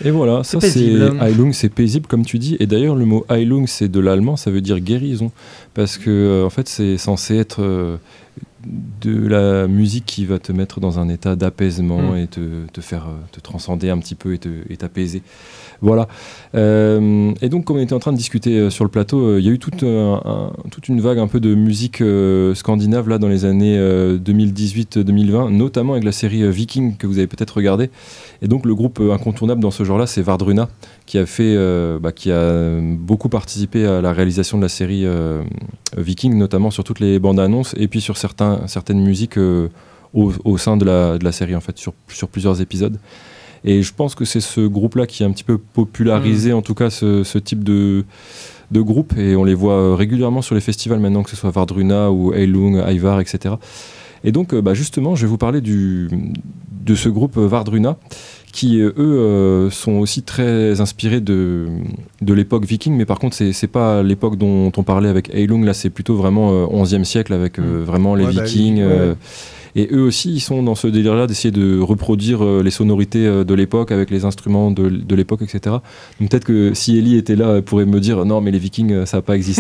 Et voilà, ça c'est Heilung, c'est paisible comme tu dis. Et d'ailleurs, le mot Heilung, c'est de l'allemand, ça veut dire guérison. Parce que, en fait, c'est censé être de la musique qui va te mettre dans un état d'apaisement et te faire te transcender un petit peu et t'apaiser. Voilà. Et donc, comme on était en train de discuter sur le plateau, il y a eu toute une vague un peu de musique scandinave là, dans les années 2018-2020, notamment avec la série Viking que vous avez peut-être regardé. Et donc, le groupe incontournable dans ce genre-là, c'est Vardruna, qui a beaucoup participé à la réalisation de la série Viking, notamment sur toutes les bandes annonces et puis sur certaines musiques au sein de la série, en fait, sur plusieurs épisodes. Et je pense que c'est ce groupe-là qui a un petit peu popularisé, en tout cas, ce type de groupe. Et on les voit régulièrement sur les festivals maintenant, que ce soit Vardruna ou Heilung, Ivar, etc. Et donc, justement, je vais vous parler de ce groupe Vardruna, qui, eux, sont aussi très inspirés de l'époque viking. Mais par contre, c'est pas l'époque dont on parlait avec Heilung. Là, c'est plutôt vraiment 11e siècle, avec vraiment les Vikings. Et eux aussi, ils sont dans ce délire-là d'essayer de reproduire les sonorités de l'époque avec les instruments de l'époque, etc. Donc peut-être que si Ellie était là, elle pourrait me dire « Non, mais les Vikings, ça n'a pas existé. »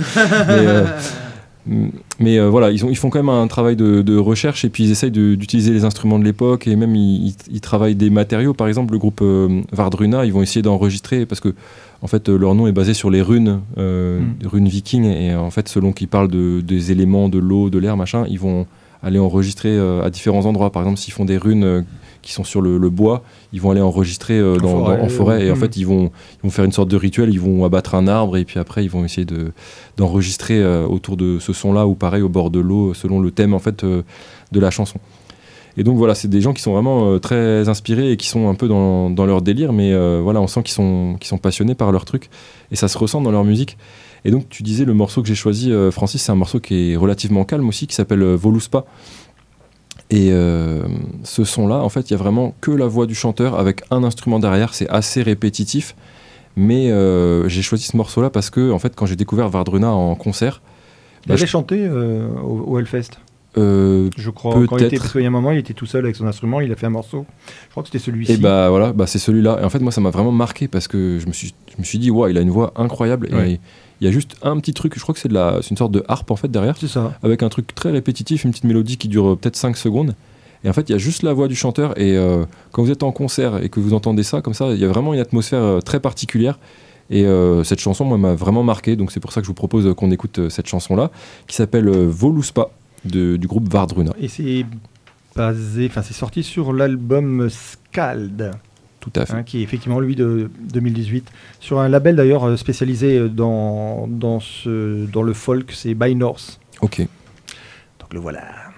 Mais voilà, ils font quand même un travail de recherche et puis ils essayent d'utiliser les instruments de l'époque et même ils travaillent des matériaux. Par exemple, le groupe Vardruna, ils vont essayer d'enregistrer parce que en fait, leur nom est basé sur les runes vikings et en fait, selon qu'ils parlent des éléments, de l'eau, de l'air, machin, ils vont aller enregistrer à différents endroits. Par exemple, s'ils font des runes qui sont sur le bois, ils vont aller enregistrer en forêt. Et en fait, ils vont faire une sorte de rituel. Ils vont abattre un arbre et puis après, ils vont essayer d'enregistrer autour de ce son-là ou pareil au bord de l'eau, selon le thème en fait de la chanson. Et donc voilà, c'est des gens qui sont vraiment très inspirés et qui sont un peu dans leur délire, mais voilà, on sent qu'ils sont passionnés par leur truc et ça se ressent dans leur musique. Et donc tu disais le morceau que j'ai choisi, Francis, c'est un morceau qui est relativement calme aussi, qui s'appelle Voluspa. Et ce son-là, en fait, il y a vraiment que la voix du chanteur avec un instrument derrière, c'est assez répétitif. Mais j'ai choisi ce morceau-là parce que, en fait, quand j'ai découvert Vardruna en concert... Il avait chanté au Hellfest. Je crois, parce qu'il y a un moment, il était tout seul avec son instrument, il a fait un morceau. Je crois que c'était celui-ci. Et voilà, c'est celui-là. Et en fait, moi, ça m'a vraiment marqué parce que je me suis dit, il a une voix incroyable. Ouais. Et il y a juste un petit truc, je crois que c'est une sorte de harpe en fait derrière. C'est ça. Avec un truc très répétitif, une petite mélodie qui dure peut-être 5 secondes. Et en fait, il y a juste la voix du chanteur. Et quand vous êtes en concert et que vous entendez ça, comme ça, il y a vraiment une atmosphère très particulière. Et cette chanson, moi, m'a vraiment marqué. Donc c'est pour ça que je vous propose qu'on écoute cette chanson-là, qui s'appelle Voluspa, du groupe Vardruna. Et c'est sorti sur l'album Skald. Tout à fait. Qui est effectivement lui de 2018. Sur un label d'ailleurs spécialisé dans le folk, c'est By North. Ok. Donc le voilà.